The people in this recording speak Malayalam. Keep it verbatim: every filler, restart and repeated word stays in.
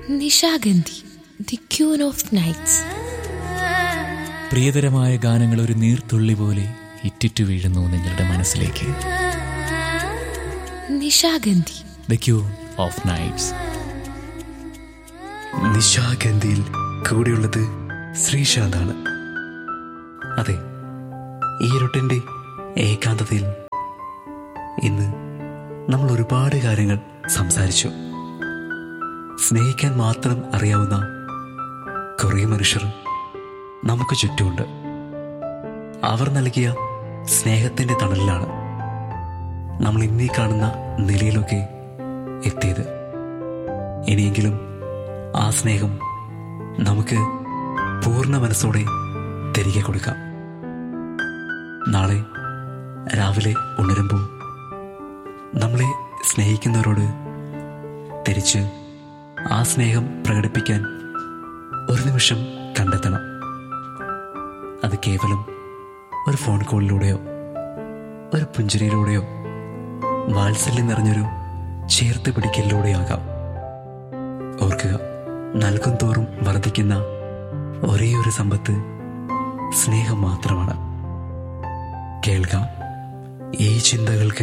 Nishagandhi, the queen of nights. പ്രിയതരമായ ഗാനങ്ങൾ ഒരു നീർത്തുള്ളി പോലെ ഇറ്റിറ്റു വീഴുന്നു നിങ്ങളുടെ മനസ്സിലേക്ക്. Nishagandhi, the queen of nights. നിശാഗന്ധിയിൽ കൂടെയുള്ളത് ശ്രീശാന്താണ്. അതെ, ഈ ഇരുട്ടിൻ്റെ ഏകാന്തതയിൽ ഇന്ന് നമ്മൾ ഒരുപാട് കാര്യങ്ങൾ സംസാരിച്ചു. സ്നേഹിക്കാൻ മാത്രം അറിയാവുന്ന കുറേ മനുഷ്യർ നമുക്ക് ചുറ്റുമുണ്ട്. അവർ നൽകിയ സ്നേഹത്തിൻ്റെ തണലിലാണ് നമ്മൾ ഇന്നീ കാണുന്ന നിലയിലൊക്കെ എത്തിയത്. ഇനിയെങ്കിലും ആ സ്നേഹം നമുക്ക് പൂർണ്ണ മനസ്സോടെ തിരികെ കൊടുക്കാം. നാളെ രാവിലെ ഉണരുമ്പോൾ നമ്മളെ സ്നേഹിക്കുന്നവരോട് തിരിച്ച് ആ സ്നേഹം പ്രകടിപ്പിക്കാൻ ഒരു നിമിഷം കണ്ടെത്തണം. അത് കേവലം ഒരു ഫോൺ കോളിലൂടെയോ ഒരു പുഞ്ചിരിയിലൂടെയോ വാത്സല്യം നിറഞ്ഞൊരു ചേർത്ത് പിടിക്കലിലൂടെയാകാം. ഓർക്കുക, നൽകും തോറും വർദ്ധിക്കുന്ന ഒരേ ഒരു സമ്പത്ത് സ്നേഹം മാത്രമാണ്. കേൾക്കാം ഈ ചിന്തകൾക്ക്